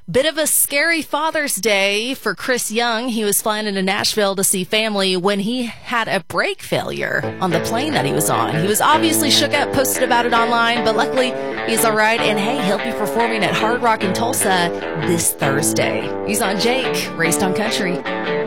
Bit of a scary Father's Day for Chris Young. He was flying into Nashville to see family when he had a brake failure on the plane that he was on. He was obviously shook up, posted about it online, but luckily he's all right. And hey, he'll be performing at Hard Rock in Tulsa this Thursday. He's on Jake, Raised on Country.